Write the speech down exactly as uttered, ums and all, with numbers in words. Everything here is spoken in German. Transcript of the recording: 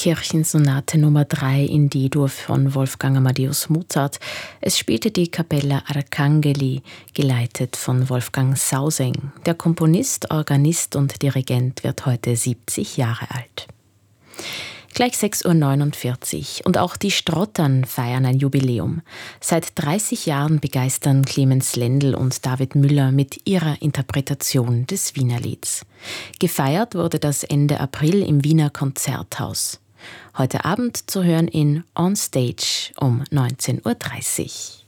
Kirchensonate Nummer drei in D-Dur von Wolfgang Amadeus Mozart. Es spielte die Kapella Arcangeli, geleitet von Wolfgang Sauseng. Der Komponist, Organist und Dirigent wird heute siebzig Jahre alt. Gleich sechs Uhr neunundvierzig und auch die Strottern feiern ein Jubiläum. Seit dreißig Jahren begeistern Clemens Lendl und David Müller mit ihrer Interpretation des Wienerlieds. Gefeiert wurde das Ende April im Wiener Konzerthaus. Heute Abend zu hören in On Stage um neunzehn Uhr dreißig.